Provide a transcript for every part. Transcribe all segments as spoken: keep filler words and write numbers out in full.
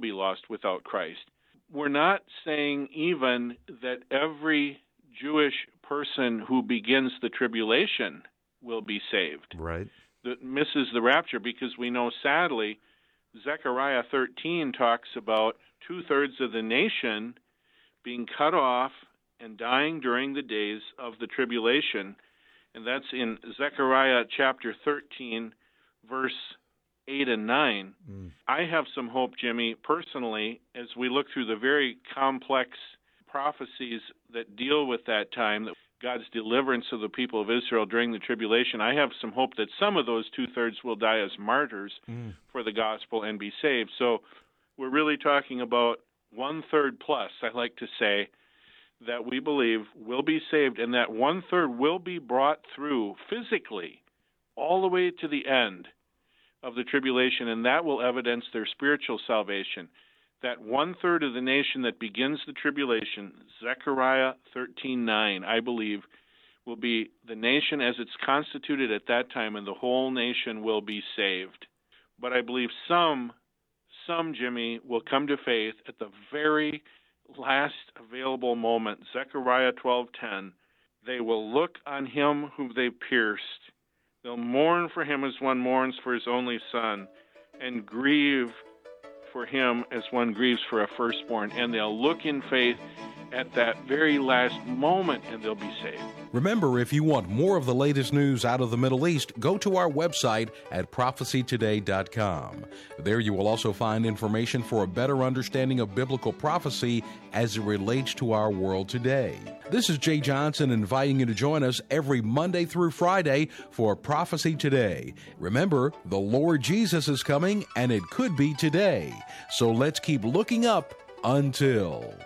be lost without Christ. We're not saying even that every Jewish person who begins the tribulation will be saved. Right. That misses the rapture, because we know, sadly, Zechariah thirteen talks about two-thirds of the nation being cut off and dying during the days of the tribulation. And that's in Zechariah chapter thirteen, verse eight and nine. Mm. I have some hope, Jimmy, personally, as we look through the very complex prophecies that deal with that time, that God's deliverance of the people of Israel during the tribulation. I have some hope that some of those two-thirds will die as martyrs mm. for the gospel and be saved. So we're really talking about one-third plus, I like to say, that we believe will be saved, and that one-third will be brought through physically all the way to the end of the tribulation, and that will evidence their spiritual salvation. That one-third of the nation that begins the tribulation, Zechariah thirteen nine, I believe, will be the nation as it's constituted at that time, and the whole nation will be saved. But I believe some, some, Jimmy, will come to faith at the very last available moment. Zechariah twelve ten, they will look on him whom they pierced. They'll mourn for him as one mourns for his only son, and grieve for him as one grieves for a firstborn. And they'll look in faith at that very last moment, and they'll be saved. Remember, if you want more of the latest news out of the Middle East, go to our website at prophecy today dot com. There you will also find information for a better understanding of biblical prophecy as it relates to our world today. This is Jay Johnson inviting you to join us every Monday through Friday for Prophecy Today. Remember, the Lord Jesus is coming, and it could be today. So let's keep looking up until...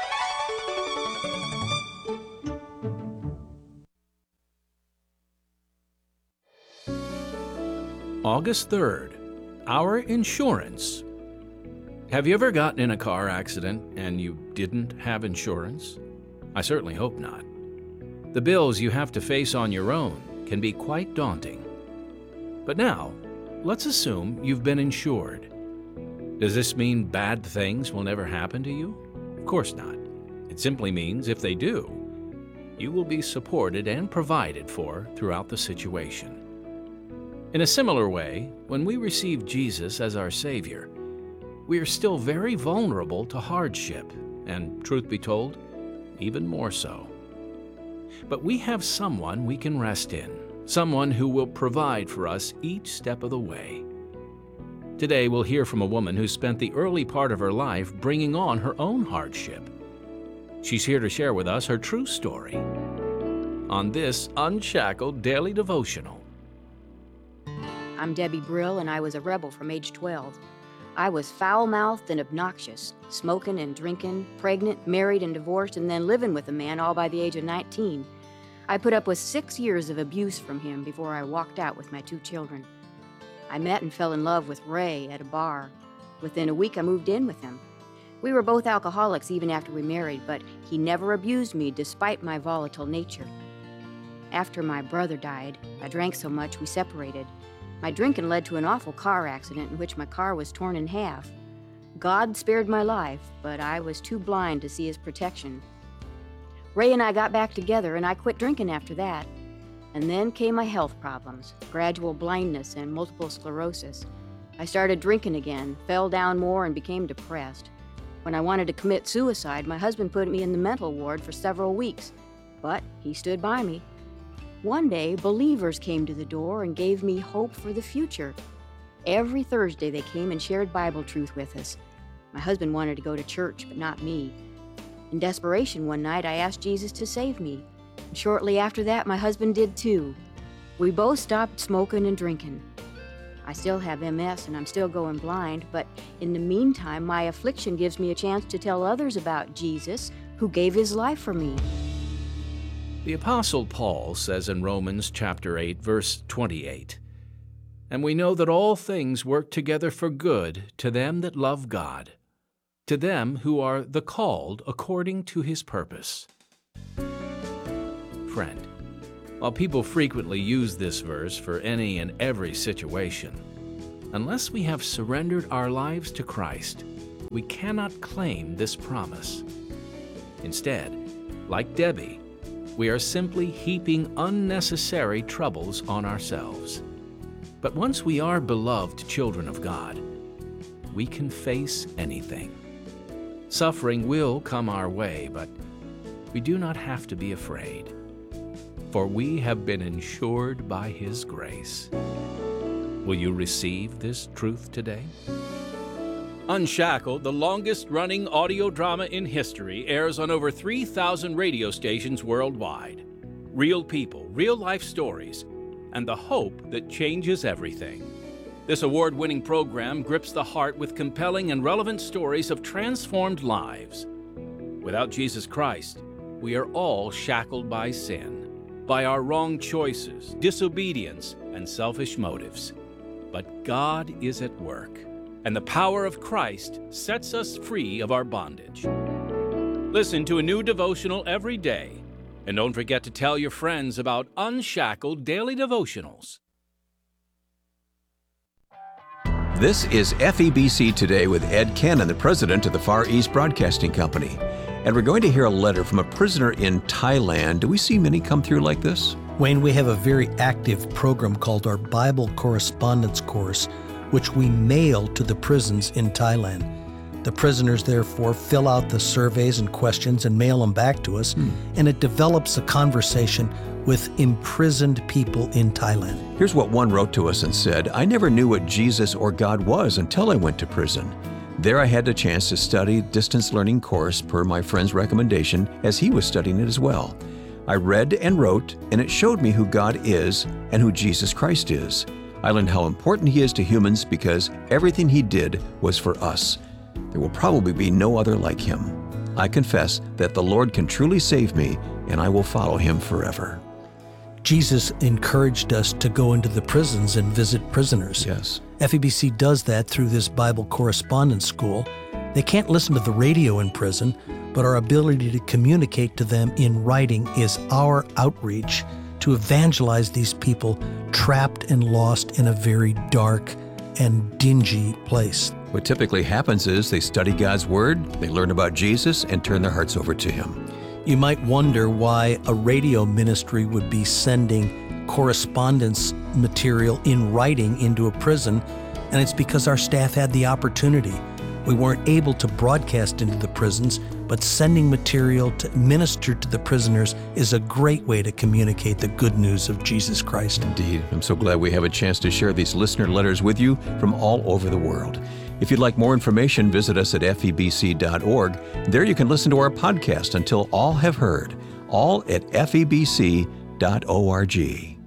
August third, our insurance. Have you ever gotten in a car accident and you didn't have insurance? I certainly hope not. The bills you have to face on your own can be quite daunting. But now, let's assume you've been insured. Does this mean bad things will never happen to you? Of course not. It simply means if they do, you will be supported and provided for throughout the situation. In a similar way, when we receive Jesus as our Savior, we are still very vulnerable to hardship, and, truth be told, even more so. But we have someone we can rest in, someone who will provide for us each step of the way. Today, we'll hear from a woman who spent the early part of her life bringing on her own hardship. She's here to share with us her true story on this Unshackled Daily Devotional. I'm Debbie Brill, and I was a rebel from age twelve. I was foul-mouthed and obnoxious, smoking and drinking, pregnant, married and divorced, and then living with a man all by the age of nineteen. I put up with six years of abuse from him before I walked out with my two children. I met and fell in love with Ray at a bar. Within a week, I moved in with him. We were both alcoholics even after we married, but he never abused me despite my volatile nature. After my brother died, I drank so much we separated. My drinking led to an awful car accident in which my car was torn in half. God spared my life, but I was too blind to see his protection. Ray and I got back together, and I quit drinking after that. And then came my health problems, gradual blindness and multiple sclerosis. I started drinking again, fell down more, and became depressed. When I wanted to commit suicide, my husband put me in the mental ward for several weeks, but he stood by me. One day, believers came to the door and gave me hope for the future. Every Thursday, they came and shared Bible truth with us. My husband wanted to go to church, but not me. In desperation, one night, I asked Jesus to save me. And shortly after that, my husband did too. We both stopped smoking and drinking. I still have M S and I'm still going blind, but in the meantime, my affliction gives me a chance to tell others about Jesus, who gave his life for me. The Apostle Paul says in Romans chapter eight, verse twenty-eight, "And we know that all things work together for good to them that love God, to them who are the called according to his purpose." Friend, while people frequently use this verse for any and every situation, unless we have surrendered our lives to Christ, we cannot claim this promise. Instead, like Debbie, we are simply heaping unnecessary troubles on ourselves. But once we are beloved children of God, we can face anything. Suffering will come our way, but we do not have to be afraid, for we have been insured by His grace. Will you receive this truth today? Unshackled, the longest-running audio drama in history, airs on over three thousand radio stations worldwide. Real people, real-life stories, and the hope that changes everything. This award-winning program grips the heart with compelling and relevant stories of transformed lives. Without Jesus Christ, we are all shackled by sin, by our wrong choices, disobedience, and selfish motives. But God is at work, and the power of Christ sets us free of our bondage. Listen to a new devotional every day, and don't forget to tell your friends about Unshackled Daily Devotionals. This is F E B C Today with Ed Cannon, the president of the Far East Broadcasting Company. And we're going to hear a letter from a prisoner in Thailand. Do we see many come through like this? Wayne, we have a very active program called our Bible Correspondence Course, which we mail to the prisons in Thailand. The prisoners, therefore, fill out the surveys and questions and mail them back to us, hmm. and it develops a conversation with imprisoned people in Thailand. Here's what one wrote to us and said, "I never knew what Jesus or God was until I went to prison. There I had the chance to study distance learning course per my friend's recommendation as he was studying it as well. I read and wrote, and it showed me who God is and who Jesus Christ is. I learned how important He is to humans because everything He did was for us. There will probably be no other like Him. I confess that the Lord can truly save me, and I will follow Him forever." Jesus encouraged us to go into the prisons and visit prisoners. Yes. F E B C does that through this Bible Correspondence School. They can't listen to the radio in prison, but our ability to communicate to them in writing is our outreach to evangelize these people trapped and lost in a very dark and dingy place. What typically happens is they study God's Word, they learn about Jesus, and turn their hearts over to Him. You might wonder why a radio ministry would be sending correspondence material in writing into a prison, and it's because our staff had the opportunity. We weren't able to broadcast into the prisons, but sending material to minister to the prisoners is a great way to communicate the good news of Jesus Christ. Indeed. I'm so glad we have a chance to share these listener letters with you from all over the world. If you'd like more information, visit us at F E B C dot org. There you can listen to our podcast, Until All Have Heard, all at F E B C dot org.